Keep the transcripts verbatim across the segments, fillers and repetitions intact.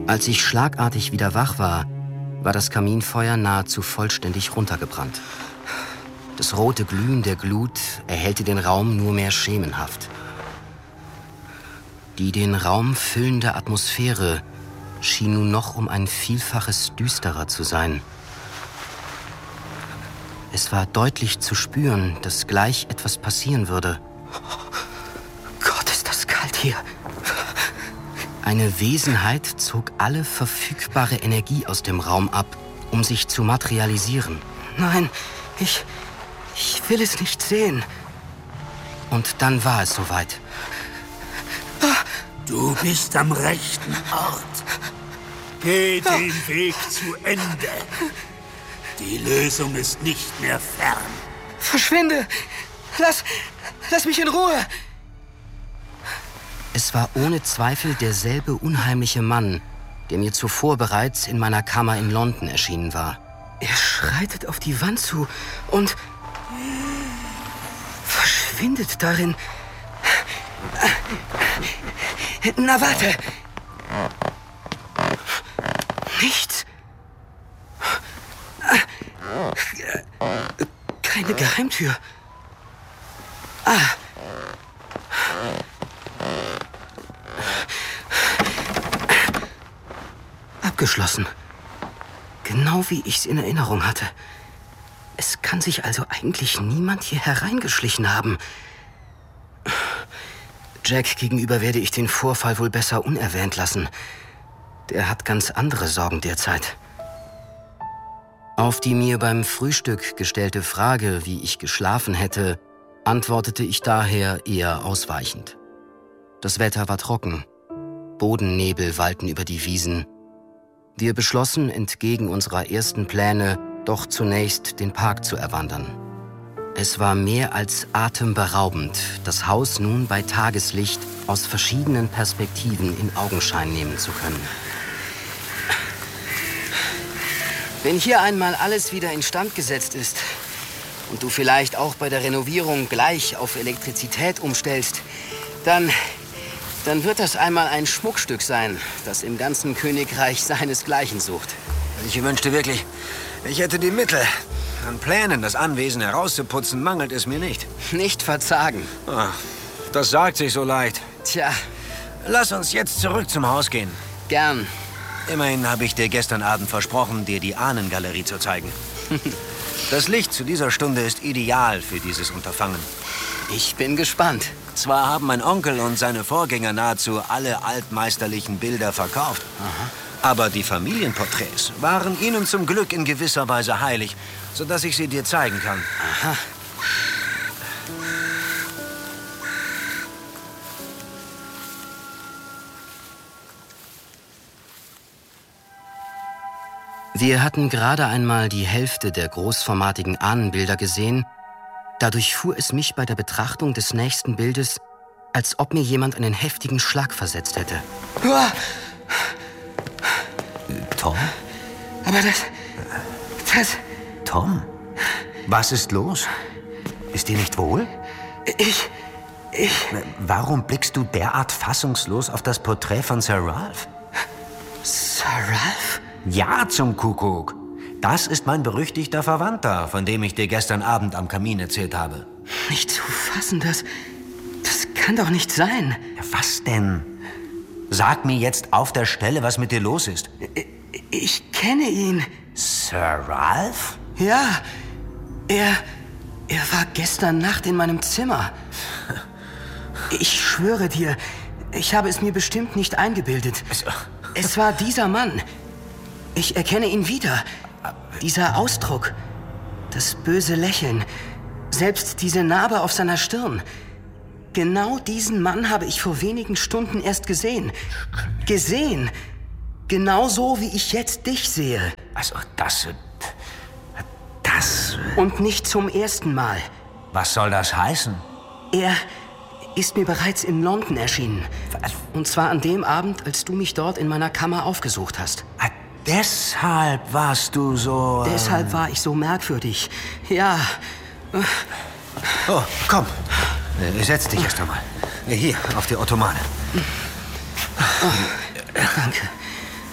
Als ich schlagartig wieder wach war, war das Kaminfeuer nahezu vollständig runtergebrannt. Das rote Glühen der Glut erhellte den Raum nur mehr schemenhaft. Die den Raum füllende Atmosphäre schien nun noch um ein Vielfaches düsterer zu sein. Es war deutlich zu spüren, dass gleich etwas passieren würde. Gott, ist das kalt hier. Eine Wesenheit zog alle verfügbare Energie aus dem Raum ab, um sich zu materialisieren. Nein, ich... ich will es nicht sehen. Und dann war es soweit. Du bist am rechten Ort. Geh den Weg zu Ende. Die Lösung ist nicht mehr fern. Verschwinde! Lass... lass mich in Ruhe! Es war ohne Zweifel derselbe unheimliche Mann, der mir zuvor bereits in meiner Kammer in London erschienen war. Er schreitet auf die Wand zu und verschwindet darin. Na, warte! Nichts. Keine Geheimtür. Ah. Abgeschlossen. Genau wie ich es in Erinnerung hatte. Es kann sich also eigentlich niemand hier hereingeschlichen haben. Jack gegenüber werde ich den Vorfall wohl besser unerwähnt lassen. Der hat ganz andere Sorgen derzeit. Auf die mir beim Frühstück gestellte Frage, wie ich geschlafen hätte, antwortete ich daher eher ausweichend. Das Wetter war trocken. Bodennebel wallten über die Wiesen. Wir beschlossen, entgegen unserer ersten Pläne, doch zunächst den Park zu erwandern. Es war mehr als atemberaubend, das Haus nun bei Tageslicht aus verschiedenen Perspektiven in Augenschein nehmen zu können. Wenn hier einmal alles wieder instand gesetzt ist und du vielleicht auch bei der Renovierung gleich auf Elektrizität umstellst, dann, dann wird das einmal ein Schmuckstück sein, das im ganzen Königreich seinesgleichen sucht. Ich wünschte wirklich, ich hätte die Mittel. An Plänen, das Anwesen herauszuputzen, mangelt es mir nicht. Nicht verzagen. Ach, das sagt sich so leicht. Tja. Lass uns jetzt zurück zum Haus gehen. Gern. Immerhin habe ich dir gestern Abend versprochen, dir die Ahnengalerie zu zeigen. Das Licht zu dieser Stunde ist ideal für dieses Unterfangen. Ich bin gespannt. Zwar haben mein Onkel und seine Vorgänger nahezu alle altmeisterlichen Bilder verkauft. Aha. Aber die Familienporträts waren ihnen zum Glück in gewisser Weise heilig, sodass ich sie dir zeigen kann. Aha. Wir hatten gerade einmal die Hälfte der großformatigen Ahnenbilder gesehen. Dadurch fuhr es mich bei der Betrachtung des nächsten Bildes, als ob mir jemand einen heftigen Schlag versetzt hätte. Uah. Tom? Aber das... das... Tom? Was ist los? Ist dir nicht wohl? Ich... ich... Warum blickst du derart fassungslos auf das Porträt von Sir Ralph? Sir Ralph? Ja, zum Kuckuck. Das ist mein berüchtigter Verwandter, von dem ich dir gestern Abend am Kamin erzählt habe. Nicht zu fassen, das... das kann doch nicht sein. Ja, was denn? Sag mir jetzt auf der Stelle, was mit dir los ist. Ich kenne ihn. Sir Ralph? Ja, er... er war gestern Nacht in meinem Zimmer. Ich schwöre dir, ich habe es mir bestimmt nicht eingebildet. Es war dieser Mann. Ich erkenne ihn wieder. Dieser Ausdruck, das böse Lächeln, selbst diese Narbe auf seiner Stirn. Genau diesen Mann habe ich vor wenigen Stunden erst gesehen. Gesehen. Genauso, wie ich jetzt dich sehe. Also, das... das... Und nicht zum ersten Mal. Was soll das heißen? Er ist mir bereits in London erschienen. Und zwar an dem Abend, als du mich dort in meiner Kammer aufgesucht hast. Ah, deshalb warst du so... Äh... Deshalb war ich so merkwürdig. Ja. Oh, komm. Setz dich erst einmal. Hier, auf die Ottomane. Oh, danke.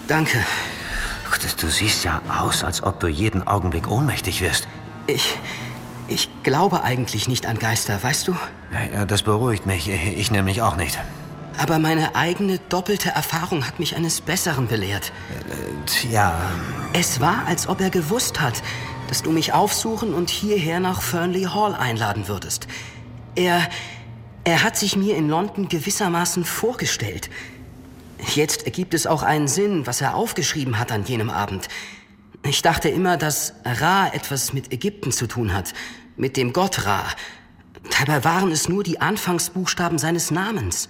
Danke. Du siehst ja aus, als ob du jeden Augenblick ohnmächtig wirst. Ich... Ich glaube eigentlich nicht an Geister, weißt du? Ja, das beruhigt mich. Ich nämlich auch nicht. Aber meine eigene doppelte Erfahrung hat mich eines Besseren belehrt. Äh, tja... Es war, als ob er gewusst hat, dass du mich aufsuchen und hierher nach Fernley Hall einladen würdest. Er... Er hat sich mir in London gewissermaßen vorgestellt. Jetzt ergibt es auch einen Sinn, was er aufgeschrieben hat an jenem Abend. Ich dachte immer, dass Ra etwas mit Ägypten zu tun hat, mit dem Gott Ra. Dabei waren es nur die Anfangsbuchstaben seines Namens.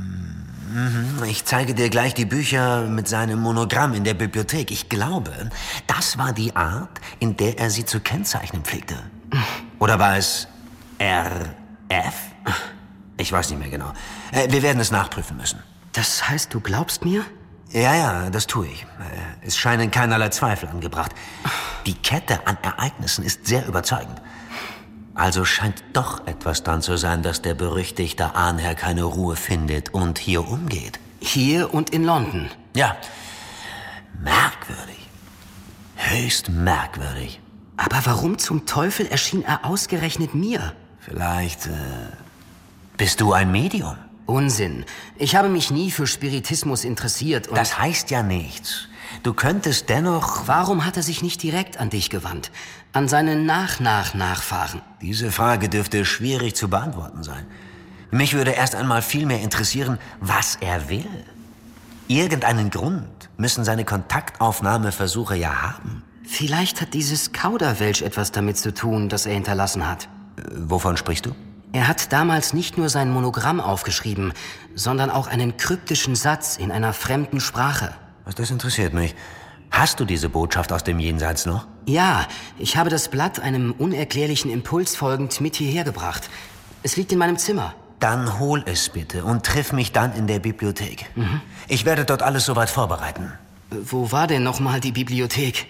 Ich zeige dir gleich die Bücher mit seinem Monogramm in der Bibliothek. Ich glaube, das war die Art, in der er sie zu kennzeichnen pflegte. Oder war es R F? Ich weiß nicht mehr genau. Wir werden es nachprüfen müssen. Das heißt, du glaubst mir? Ja, ja, das tue ich. Es scheinen keinerlei Zweifel angebracht. Die Kette an Ereignissen ist sehr überzeugend. Also scheint doch etwas dran zu sein, dass der berüchtigte Ahnherr keine Ruhe findet und hier umgeht. Hier und in London? Ja. Merkwürdig. Höchst merkwürdig. Aber warum zum Teufel erschien er ausgerechnet mir? Vielleicht, äh, bist du ein Medium? Unsinn. Ich habe mich nie für Spiritismus interessiert und... Das heißt ja nichts. Du könntest dennoch... Warum hat er sich nicht direkt an dich gewandt? An seine Nach-Nach-Nachfahren? Diese Frage dürfte schwierig zu beantworten sein. Mich würde erst einmal viel mehr interessieren, was er will. Irgendeinen Grund müssen seine Kontaktaufnahmeversuche ja haben. Vielleicht hat dieses Kauderwelsch etwas damit zu tun, das er hinterlassen hat. Äh, wovon sprichst du? Er hat damals nicht nur sein Monogramm aufgeschrieben, sondern auch einen kryptischen Satz in einer fremden Sprache. Was, das interessiert mich. Hast du diese Botschaft aus dem Jenseits noch? Ja, ich habe das Blatt einem unerklärlichen Impuls folgend mit hierher gebracht. Es liegt in meinem Zimmer. Dann hol es bitte und triff mich dann in der Bibliothek. Mhm. Ich werde dort alles soweit vorbereiten. Wo war denn nochmal die Bibliothek?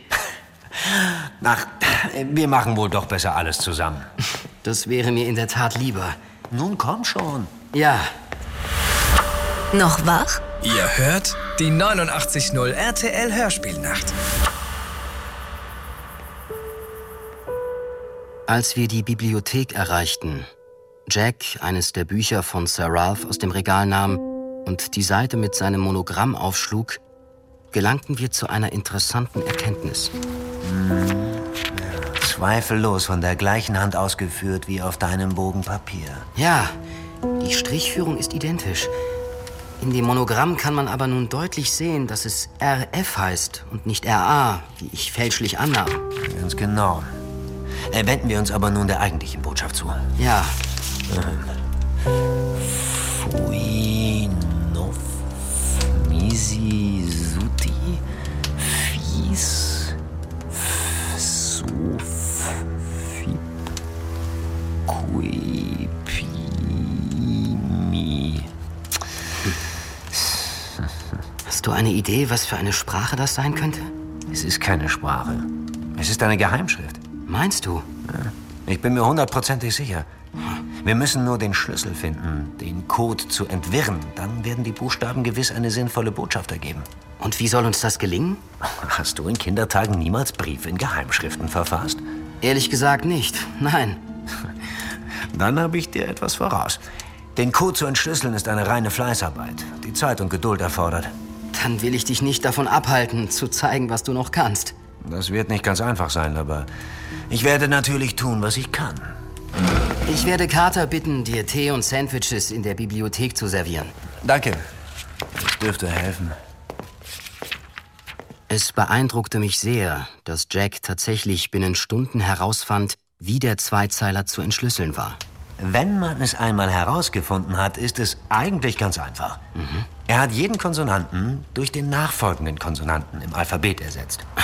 Ach, wir machen wohl doch besser alles zusammen. Das wäre mir in der Tat lieber. Nun komm schon. Ja. Noch wach? Ihr hört die neunundachtzig Komma null R T L Hörspielnacht. Als wir die Bibliothek erreichten, Jack eines der Bücher von Sir Ralph aus dem Regal nahm und die Seite mit seinem Monogramm aufschlug, gelangten wir zu einer interessanten Erkenntnis. Hm. Ja, zweifellos von der gleichen Hand ausgeführt wie auf deinem Bogen Papier. Ja, die Strichführung ist identisch. In dem Monogramm kann man aber nun deutlich sehen, dass es R F heißt und nicht R A, wie ich fälschlich annahm. Ganz genau. Wenden wir uns aber nun der eigentlichen Botschaft zu. Ja. Fui nof misi suti fis suf fip qui mi. Hast du eine Idee, was für eine Sprache das sein könnte? Es ist keine Sprache. Es ist eine Geheimschrift. Meinst du? Ja, ich bin mir hundertprozentig sicher. Wir müssen nur den Schlüssel finden, den Code zu entwirren. Dann werden die Buchstaben gewiss eine sinnvolle Botschaft ergeben. Und wie soll uns das gelingen? Hast du in Kindertagen niemals Briefe in Geheimschriften verfasst? Ehrlich gesagt nicht, nein. Dann habe ich dir etwas voraus. Den Code zu entschlüsseln ist eine reine Fleißarbeit, die Zeit und Geduld erfordert. Dann will ich dich nicht davon abhalten, zu zeigen, was du noch kannst. Das wird nicht ganz einfach sein, aber ich werde natürlich tun, was ich kann. Ich werde Carter bitten, dir Tee und Sandwiches in der Bibliothek zu servieren. Danke. Das dürfte helfen. Es beeindruckte mich sehr, dass Jack tatsächlich binnen Stunden herausfand, wie der Zweizeiler zu entschlüsseln war. Wenn man es einmal herausgefunden hat, ist es eigentlich ganz einfach. Mhm. Er hat jeden Konsonanten durch den nachfolgenden Konsonanten im Alphabet ersetzt.